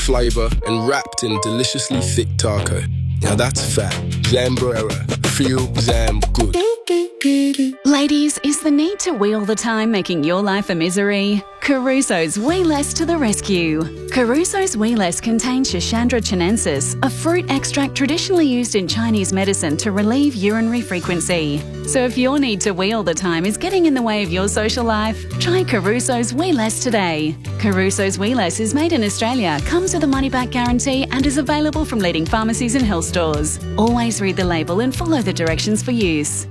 flavour and wrapped in deliciously thick taco. Now that's fat. Zambrera. Feel Zam good. Ladies, is the need to wee all the time making your life a misery? Caruso's Wee Less to the rescue. Caruso's Wee Less contains Schisandra chinensis, a fruit extract traditionally used in Chinese medicine to relieve urinary frequency. So if your need to wee all the time is getting in the way of your social life, try Caruso's Wee Less today. Caruso's Wee Less is made in Australia, comes with a money-back guarantee and is available from leading pharmacies and health stores. Always read the label and follow the directions for use.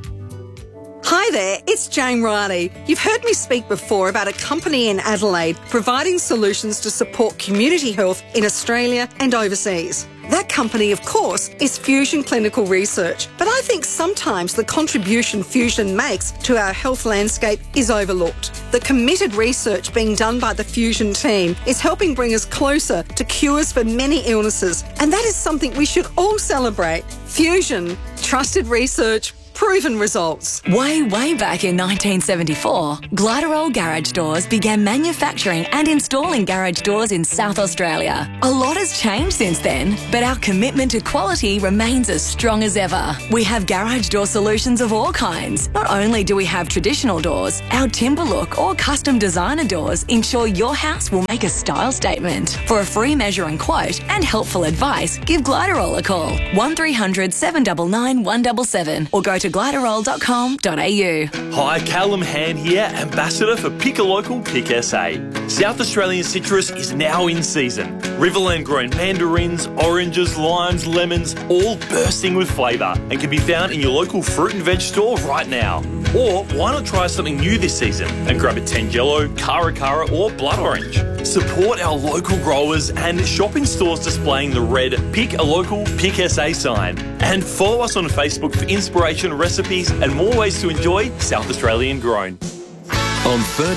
Hi there, it's Jane Riley. You've heard me speak before about a company in Adelaide providing solutions to support community health in Australia and overseas. That company, of course, is Fusion Clinical Research, but I think sometimes the contribution Fusion makes to our health landscape is overlooked. The committed research being done by the Fusion team is helping bring us closer to cures for many illnesses, and that is something we should all celebrate. Fusion, trusted research, proven results. Way back in 1974, Gliderol Garage Doors began manufacturing and installing garage doors in South Australia. A lot has changed since then, but our commitment to quality remains as strong as ever. We have garage door solutions of all kinds. Not only do we have traditional doors, our timber look or custom designer doors ensure your house will make a style statement. For a free measure and quote and helpful advice, give Gliderol a call, 1300 799 177, or go to gliderol.com.au. Hi, Callum Hand here, Ambassador for Pick a Local, Pick SA. South Australian citrus is now in season. Riverland grown mandarins, oranges, limes, lemons, all bursting with flavour and can be found in your local fruit and veg store right now. Or why not try something new this season and grab a Tangelo, Cara Cara or Blood Orange. Support our local growers and shop in stores displaying the red Pick a Local, Pick SA sign. And follow us on Facebook for inspiration, recipes and more ways to enjoy South Australian grown. On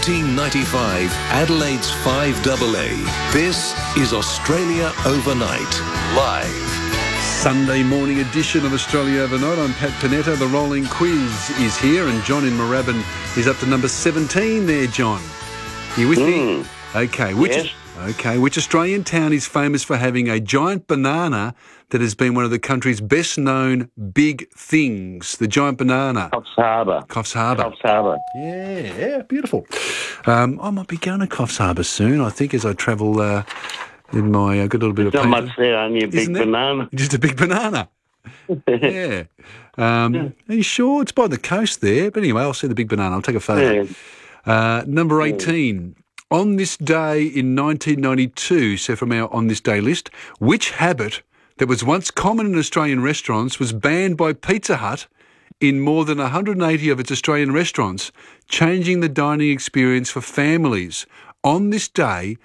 1395, Adelaide's 5AA, this is Australia Overnight, live. Sunday morning edition of Australia Overnight. I'm Pat Panetta. The rolling quiz is here and John in Moorabbin is up to number 17 there, John. You with me? Okay. Which Australian town is famous for having a giant banana that has been one of the country's best-known big things? The giant banana. Coffs Harbour. Yeah, beautiful. I might be going to Coffs Harbour soon, I think, as I travel in my... I've got a little bit of... Not much there, only a big banana. Just a big banana. Yeah. Are you sure? It's by the coast there. But anyway, I'll see the big banana. I'll take a photo. Yeah. Number 18. On this day in 1992, so from our On This Day list, which habit that was once common in Australian restaurants was banned by Pizza Hut in more than 180 of its Australian restaurants, changing the dining experience for families? On this day,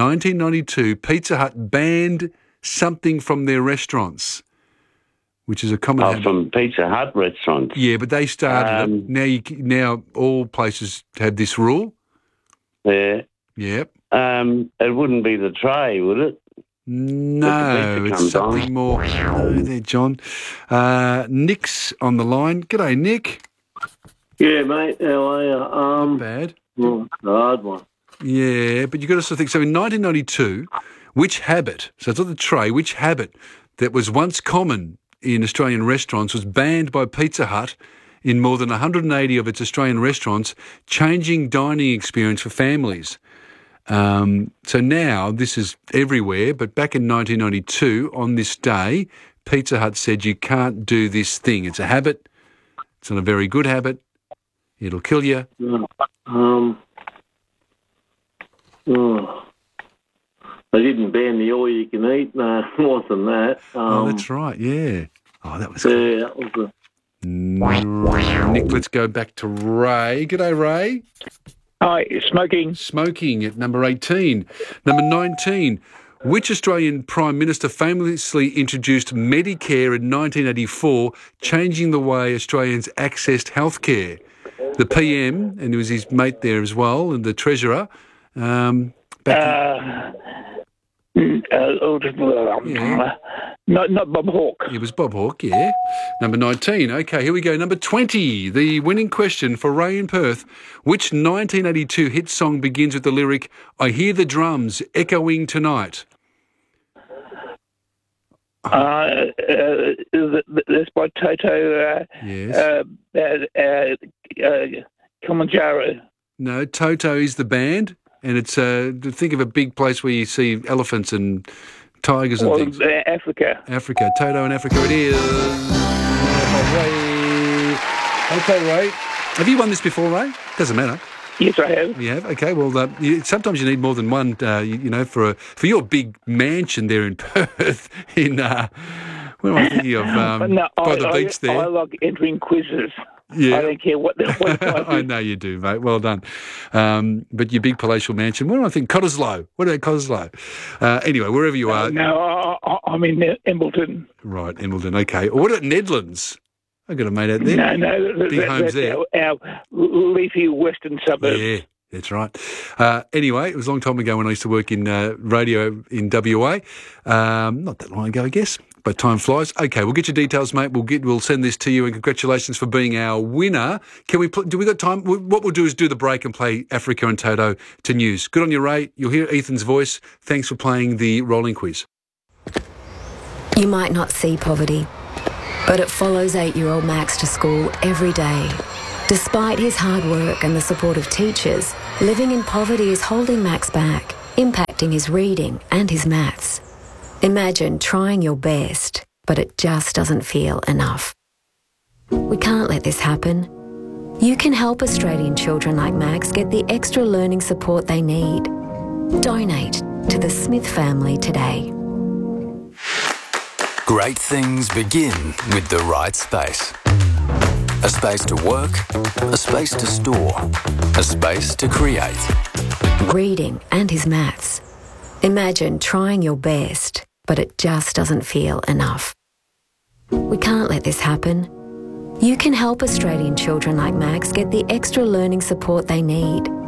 1992, Pizza Hut banned something from their restaurants, which is a common habit. From Pizza Hut restaurants? Yeah, but they started it. Now all places have this rule. Yeah. Yep. It wouldn't be the tray, would it? No, it's something more. No, there, John. Nick's on the line. G'day, Nick. Yeah, mate. How are you? Not bad. Hard one. Yeah, but you've got to sort of think. So in 1992, which habit, so it's not the tray, which habit that was once common in Australian restaurants was banned by Pizza Hut in more than 180 of its Australian restaurants, changing dining experience for families? So now this is everywhere, but back in 1992, on this day, Pizza Hut said you can't do this thing. It's a habit. It's not a very good habit. It'll kill you. They didn't ban the all you can eat. No, it wasn't that. That's right, yeah. Oh, that was cool. Yeah, that was Nick, let's go back to Ray. G'day, Ray. Hi, smoking. Smoking at number 18. Number 19. Which Australian Prime Minister famously introduced Medicare in 1984, changing the way Australians accessed healthcare? The PM, and there was his mate there as well, and the Treasurer. Not Bob Hawke. It was Bob Hawke, yeah. Number 19. Okay, here we go. Number 20. The winning question for Ray in Perth. Which 1982 hit song begins with the lyric, I hear the drums echoing tonight? That's by Toto. Yes. Kilimanjaro. No, Toto is the band, and it's think of a big place where you see elephants and tigers and things. Africa. Africa. Toto in Africa it is. Okay, Ray. Have you won this before, Ray? Doesn't matter. Yes, I have. You have? Okay, well, sometimes you need more than one, for your big mansion there in Perth, in, what am I thinking of, by the beach there? I like entering quizzes. Yeah. I don't care what I know you do, mate. Well done. But your big palatial mansion, what do I think? Cottesloe. What about Cottesloe? Anyway, wherever you are. No, I'm in Embleton. Right, Embleton, okay. What about Nedlands? I've got a mate out there. No. Big homes there. Our leafy western suburbs. Yeah, that's right. Anyway, it was a long time ago when I used to work in radio in WA. Not that long ago, I guess, but time flies. Okay, we'll get your details, mate. We'll send this to you, and congratulations for being our winner. Can we? Do we got time? What we'll do is do the break and play Africa and Toto to news. Good on you, Ray. You'll hear Ethan's voice. Thanks for playing the rolling quiz. You might not see poverty, but it follows 8-year-old Max to school every day. Despite his hard work and the support of teachers, living in poverty is holding Max back, impacting his reading and his maths. Imagine trying your best, but it just doesn't feel enough. We can't let this happen. You can help Australian children like Max get the extra learning support they need. Donate to the Smith family today. Great things begin with the right space. A space to work, a space to store, a space to create. Reading and his maths. Imagine trying your best, but it just doesn't feel enough. We can't let this happen. You can help Australian children like Max get the extra learning support they need.